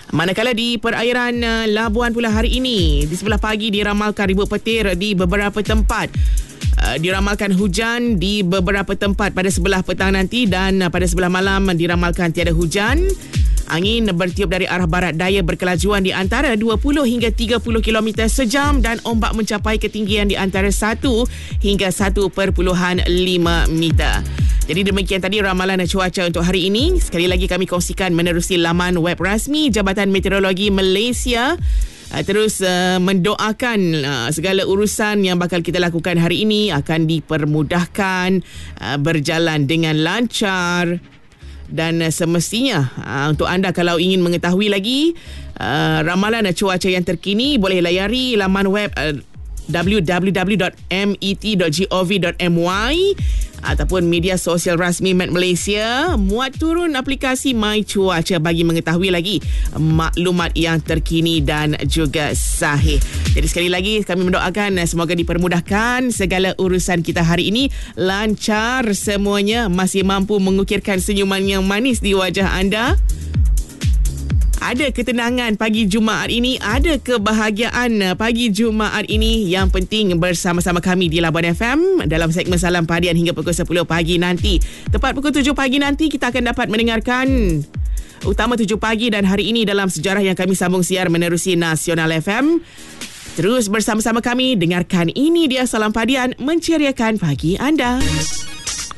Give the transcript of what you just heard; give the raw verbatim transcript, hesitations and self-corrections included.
Manakala di perairan uh, Labuan pula hari ini, di sebelah pagi diramalkan ribut petir di beberapa tempat. Uh, diramalkan hujan di beberapa tempat pada sebelah petang nanti, dan uh, pada sebelah malam diramalkan tiada hujan. Angin bertiup dari arah barat daya berkelajuan di antara dua puluh hingga tiga puluh kilometer sejam, dan ombak mencapai ketinggian di antara satu hingga satu perpuluhan lima meter. Jadi demikian tadi ramalan cuaca untuk hari ini. Sekali lagi kami kongsikan menerusi laman web rasmi Jabatan Meteorologi Malaysia. Uh, terus uh, mendoakan uh, segala urusan yang bakal kita lakukan hari ini akan dipermudahkan, uh, berjalan dengan lancar. Dan uh, semestinya uh, untuk anda kalau ingin mengetahui lagi uh, ramalan cuaca yang terkini, boleh layari laman web uh, w w w dot met dot gov dot my ataupun media sosial rasmi Met Malaysia. Muat turun aplikasi My Cuaca bagi mengetahui lagi maklumat yang terkini dan juga sahih. Jadi sekali lagi kami mendoakan semoga dipermudahkan segala urusan kita hari ini, lancar semuanya, masih mampu mengukirkan senyuman yang manis di wajah anda. Ada ketenangan pagi Jumaat ini, ada kebahagiaan pagi Jumaat ini. Yang penting bersama-sama kami di Labuan F M dalam segmen Salam Padian hingga pukul sepuluh pagi nanti. Tepat pukul tujuh pagi nanti kita akan dapat mendengarkan Utama tujuh Pagi, dan hari ini dalam sejarah yang kami sambung siar menerusi Nasional F M. Terus bersama-sama kami dengarkan, ini dia Salam Padian menceriakan pagi anda.